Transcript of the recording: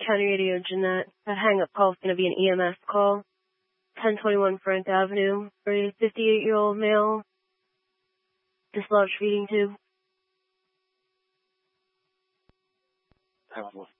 County Radio, Jeanette. That hang-up call is going to be an EMS call. 1021 Frank Avenue for a 58-year-old male. Dislodged feeding tube.